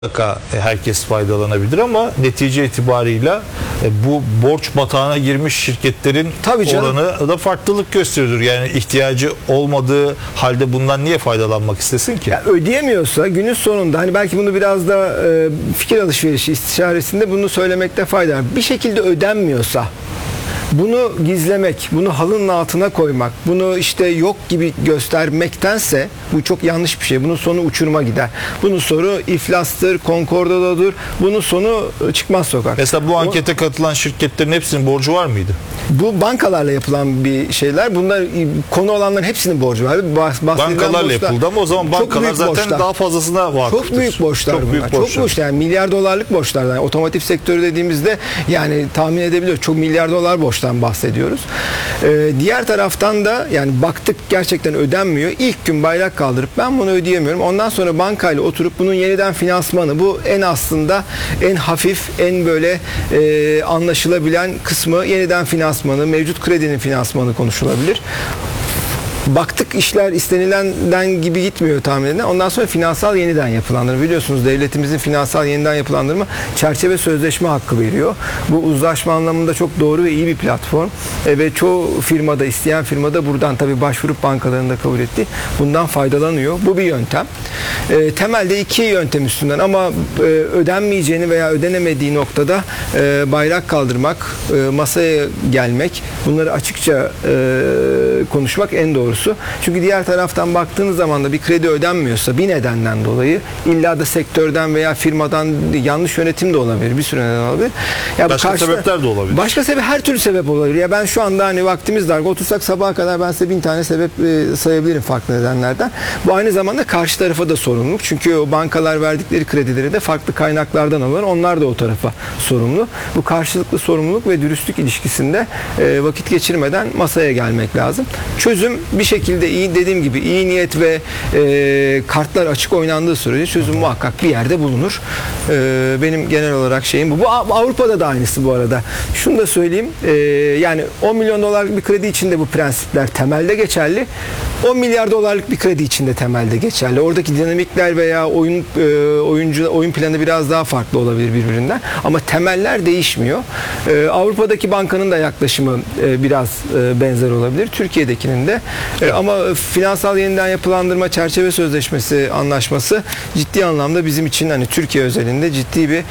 mutlaka herkes faydalanabilir ama netice itibarıyla bu borç batağına girmiş şirketlerin oranı da farklılık gösteriyor. Yani ihtiyacı olmadığı halde bundan niye faydalanmak istesin ki? Ya ödeyemiyorsa günün sonunda hani belki bunu biraz da fikir alışverişi istişaresinde bunu söylemekte fayda var. Bir şekilde ödenmiyorsa bunu gizlemek, bunu halının altına koymak, bunu işte yok gibi göstermektense bu çok yanlış bir şey. Bunun sonu uçuruma gider. Bunun sonu iflastır, konkordadodur. Bunun sonu çıkmaz sokak. Mesela bu ankete katılan şirketlerin hepsinin borcu var mıydı? Bu bankalarla yapılan bir şeyler. Bunlar konu olanların hepsinin borcu var. Bankalarla yapıldı ama o zaman bankalar zaten borçlar. Daha fazlasına vakıftır. Çok büyük borçlar çok bunlar. Büyük çok borçlar. Yani milyar dolarlık borçlar. Yani otomotiv sektörü dediğimizde yani tahmin edebiliyoruz. Çok milyar dolar borçtan bahsediyoruz. Diğer taraftan da yani baktık gerçekten ödenmiyor. İlk gün bayrak kaldırıp ben bunu ödeyemiyorum. Ondan sonra bankayla oturup bunun yeniden finansmanı, bu en aslında en hafif, en böyle anlaşılabilen kısmı yeniden finansmanı, mevcut kredinin finansmanı konuşulabilir. Baktık işler istenilenden gibi gitmiyor tahmin edilen. Ondan sonra finansal yeniden yapılandırma. Biliyorsunuz devletimizin finansal yeniden yapılandırma çerçeve sözleşme hakkı veriyor. Bu uzlaşma anlamında çok doğru ve iyi bir platform. Ve çoğu firmada, isteyen firmada buradan tabii başvurup bankaların da kabul etti. Bundan faydalanıyor. Bu bir yöntem. Temelde iki yöntem üstünden ama ödenmeyeceğini veya ödenemediği noktada bayrak kaldırmak, masaya gelmek, bunları açıkça konuşmak en doğrusu. Çünkü diğer taraftan baktığınız zaman da bir kredi ödenmiyorsa bir nedenden dolayı illa da sektörden veya firmadan yanlış yönetim de olabilir. Bir sürü neden olabilir. Ya başka sebepler de olabilir. Başka sebep, her türlü sebep olabilir. Ya ben şu anda hani vaktimiz dar. Otursak sabaha kadar ben size 1000 tane sebep sayabilirim farklı nedenlerden. Bu aynı zamanda karşı tarafa da sorumluluk. Çünkü o bankalar verdikleri kredileri de farklı kaynaklardan alır. Onlar da o tarafa sorumlu. Bu karşılıklı sorumluluk ve dürüstlük ilişkisinde vakit geçirmeden masaya gelmek lazım. Çözüm bir şekilde iyi, dediğim gibi iyi niyet ve kartlar açık oynandığı sürece çözüm muhakkak bir yerde bulunur. Benim genel olarak şeyim bu. Bu Avrupa'da da aynısı bu arada. Şunu da söyleyeyim. Yani 10 milyon dolarlık bir kredi için de bu prensipler temelde geçerli. 10 milyar dolarlık bir kredi için de temelde geçerli. Oradaki dinamikler veya oyun planı biraz daha farklı olabilir birbirinden. Ama temeller değişmiyor. Avrupa'daki bankanın da yaklaşımı biraz benzer olabilir. Türkiye'dekinin de. Ama finansal yeniden yapılandırma çerçeve sözleşmesi, anlaşması ciddi anlamda bizim için hani Türkiye özelinde ciddi bir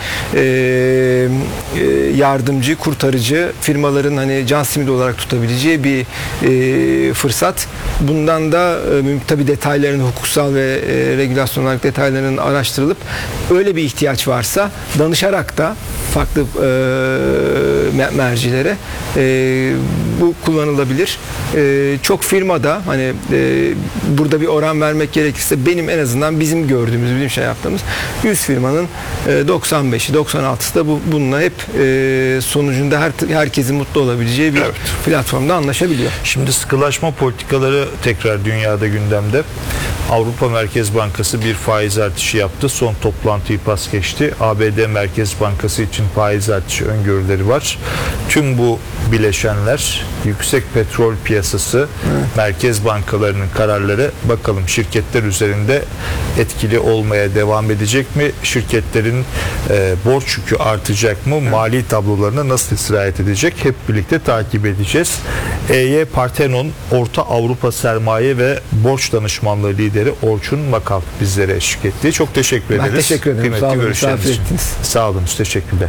yardımcı, kurtarıcı, firmaların hani can simidi olarak tutabileceği bir fırsat. Bundan da tabii detayların, hukuksal ve regülasyonel detaylarının araştırılıp öyle bir ihtiyaç varsa danışarak da farklı mercilere bu kullanılabilir. Çok firmada hani burada bir oran vermek gerekirse benim en azından bizim gördüğümüz, bizim şey yaptığımız 100 firmanın 95'i, 96'sı da bununla hep sonucunda herkesin mutlu olabileceği bir platformda anlaşabiliyor. Şimdi sıkılaşma politikaları tekrar dünyada gündemde. Avrupa Merkez Bankası bir faiz artışı yaptı. Son toplantıyı pas geçti. ABD Merkez Bankası için faiz artışı öngörüleri var. Tüm bu bileşenler, yüksek petrol piyasası, merkez bankalarının kararları bakalım şirketler üzerinde etkili olmaya devam edecek mi? Şirketlerin borç yükü artacak mı? Mali tablolarına nasıl sirayet edecek? Hep birlikte takip edeceğiz. EY Parthenon Orta Avrupa Sermaye ve Borç Danışmanlığı lideri Orçun Makal bizlere eşlik etti. Çok teşekkür ederiz. Ben teşekkür ederim. Kıymetli Sağ olun. görüşleriniz için. Sağ olun. Teşekkürler.